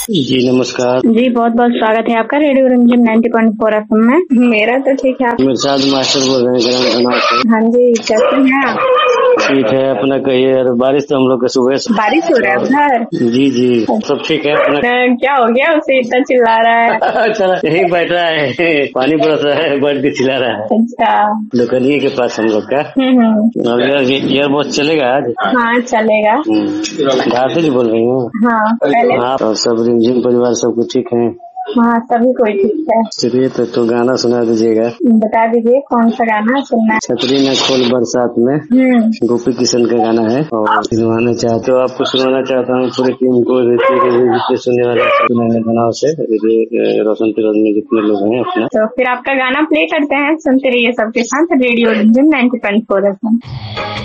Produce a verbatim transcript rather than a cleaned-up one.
जी नमस्कार। जी बहुत बहुत स्वागत है आपका radio Ranjan ninety point four F M में। मेरा तो ठीक है। आप मिर्चाद मास्टर बोल रहे हैं। हाँ जी, कैसे हैं आप? ठीक है, अपना कहिए। यार बारिश तो हम लोग के सुबह से बारिश हो रहा है उधर? जी जी सब ठीक है। अपना क्या हो गया उसे इतना चिल्ला रहा है? चला यही बैठ रहा है, पानी बरस रहा है, बैठ के चिल्ला रहा है। अच्छा, दुकानिए के पास हम लोग का। ईयरबड्स चलेगा आज? हाँ चलेगा। भारती जी बोल रही हूँ। हाँ पहले आप और सब रिमझिम परिवार सबको ठीक है? हाँ सभी कोई ठीक है। चलिए तो, तो गाना सुना दीजिएगा। बता दीजिए कौन सा गाना सुनना है? छतरी न खोल बरसात में, गोपी किशन का गाना है और सुनवाना चाहते हो आपको सुनाना चाहता हूँ पूरी टीम को, जितने सुनने वाले सुनाने बनाओ से रोशन फिरोज में जितने लोग हैं अपना। तो फिर आपका गाना प्ले करते हैं, सुनते रहिए सबके साथ radio Ranjan ninety point four F M.